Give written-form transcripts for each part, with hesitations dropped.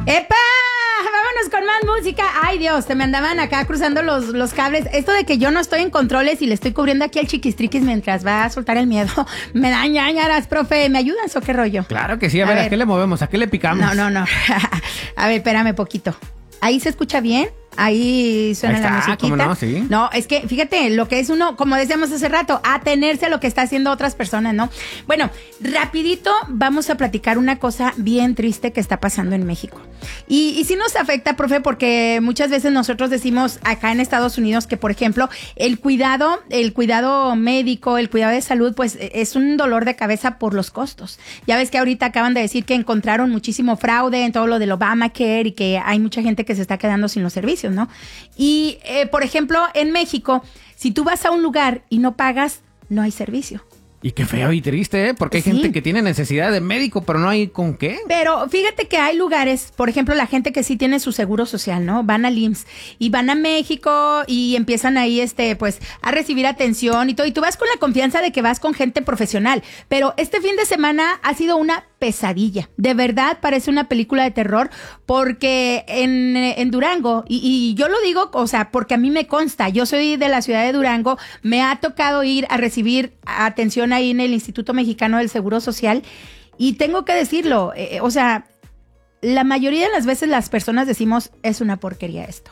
¡Epa! Vámonos con más música. Ay, Dios, se me andaban acá cruzando los cables. Esto de que yo no estoy en controles y le estoy cubriendo aquí al chiquistriquis mientras va a soltar el miedo. Me dan ñañaras, profe. ¿Me ayudas o qué rollo? Claro que sí. A ver, ¿a qué le movemos? ¿A qué le picamos? No. A ver, espérame poquito. ¿Ahí se escucha bien? Ahí suena la musiquita. ¿Cómo no? Sí. No, es que fíjate, lo que es uno, como decíamos hace rato, atenerse a lo que está haciendo otras personas, ¿no? Bueno, rapidito vamos a platicar una cosa bien triste que está pasando en México. Y sí nos afecta, profe, porque muchas veces nosotros decimos acá en Estados Unidos que, por ejemplo, el cuidado médico, el cuidado de salud, pues es un dolor de cabeza por los costos. Ya ves que ahorita acaban de decir que encontraron muchísimo fraude en todo lo del Obamacare y que hay mucha gente que se está quedando sin los servicios, ¿no? Y, por ejemplo, en México, si tú vas a un lugar y no pagas, no hay servicio. Y qué feo y triste, ¿eh? Porque hay gente que tiene necesidad de médico, pero no hay con qué. Pero fíjate que hay lugares, por ejemplo, la gente que sí tiene su seguro social, ¿no? Van al IMSS y van a México y empiezan ahí, pues, a recibir atención y todo. Y tú vas con la confianza de que vas con gente profesional. Pero este fin de semana ha sido una pesadilla. De verdad parece una película de terror porque en Durango, y yo lo digo, o sea, porque a mí me consta, yo soy de la ciudad de Durango, me ha tocado ir a recibir atención ahí en el Instituto Mexicano del Seguro Social y tengo que decirlo, o sea, la mayoría de las veces las personas decimos, es una porquería esto.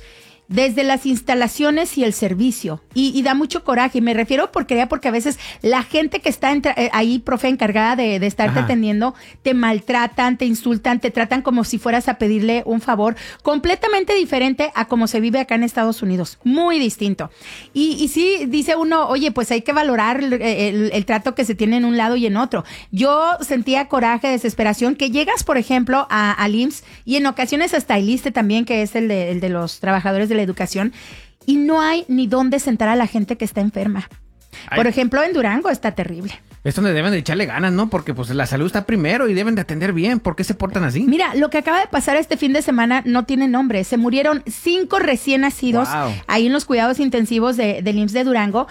Desde las instalaciones y el servicio. Y da mucho coraje. Y me refiero a porquería porque a veces la gente que está ahí, profe, encargada de estarte atendiendo, te maltratan, te insultan, te tratan como si fueras a pedirle un favor. Completamente diferente a como se vive acá en Estados Unidos. Muy distinto. Y sí, dice uno, oye, pues hay que valorar el trato que se tiene en un lado y en otro. Yo sentía coraje, desesperación, que llegas, por ejemplo, al IMSS y en ocasiones hasta el ISSSTE también, que es el de los trabajadores de la educación, y no hay ni dónde sentar a la gente que está enferma. Por ejemplo, en Durango está terrible. Es donde deben de echarle ganas, ¿no? Porque pues la salud está primero y deben de atender bien. ¿Por qué se portan así? Mira, lo que acaba de pasar este fin de semana no tiene nombre. Se murieron 5 recién nacidos ahí en los cuidados intensivos del IMSS de Durango.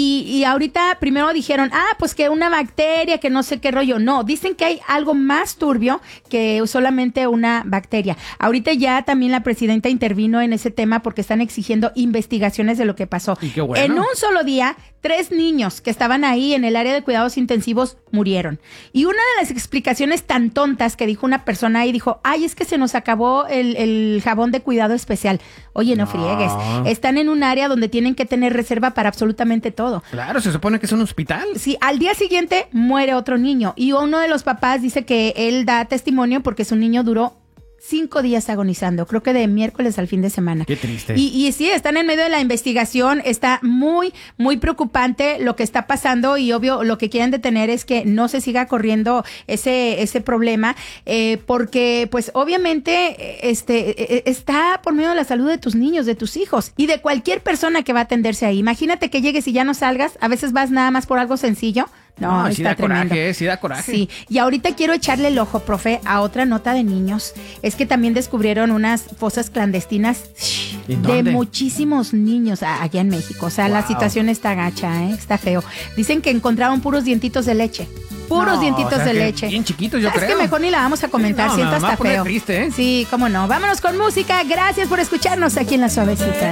Y ahorita primero dijeron, pues que una bacteria, que no sé qué rollo. No, dicen que hay algo más turbio que solamente una bacteria. Ahorita ya también la presidenta intervino en ese tema porque están exigiendo investigaciones de lo que pasó. Y qué bueno. En un solo día, 3 niños que estaban ahí en el área de cuidados intensivos murieron. Y una de las explicaciones tan tontas que dijo una persona ahí, dijo, es que se nos acabó el jabón de cuidado especial. Oye, no friegues. Están en un área donde tienen que tener reserva para absolutamente todo. Claro, se supone que es un hospital. Sí, al día siguiente muere otro niño. Y uno de los papás dice que él da testimonio porque su niño duró 5 días agonizando, creo que de miércoles al fin de semana. Qué triste. Y sí, están en medio de la investigación, está muy, muy preocupante lo que está pasando y obvio lo que quieren detener es que no se siga corriendo ese problema, porque pues obviamente está por medio de la salud de tus niños, de tus hijos y de cualquier persona que va a atenderse ahí. Imagínate que llegues y ya no salgas, a veces vas nada más por algo sencillo. No, sí da coraje, sí da coraje. Sí, y ahorita quiero echarle el ojo, profe, a otra nota de niños. Es que también descubrieron unas fosas clandestinas de muchísimos niños allá en México. O sea, la situación está gacha, está feo. Dicen que encontraron puros dientitos de leche. Dientitos de leche. Bien chiquitos, yo creo. Es que mejor ni la vamos a comentar, siento hasta feo. Triste, ¿eh? Sí, cómo no. Vámonos con música. Gracias por escucharnos aquí en La Suavecita.